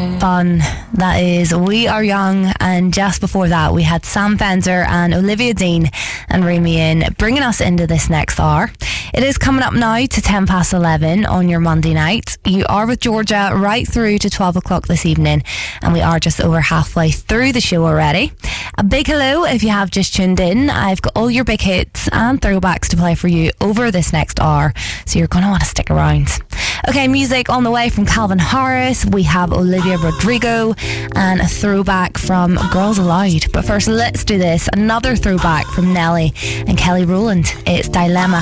Fun. That is We Are Young, and just before that we had Sam Fender and Olivia Dean and Remy In bringing us into this next hour. It is coming up now to 10 past 11 on your Monday night. You are with Georgia right through to 12 o'clock this evening, and we are just over halfway through the show already. A big hello if you have just tuned in. I've got all your big hits and throwbacks to play for you over this next hour, so you're going to want to stick around. Okay, music on the way from Calvin Harris. We have Olivia Rodrigo and a throwback from Girls Aloud. But first, let's do this. Another throwback from Nelly and Kelly Rowland. It's Dilemma.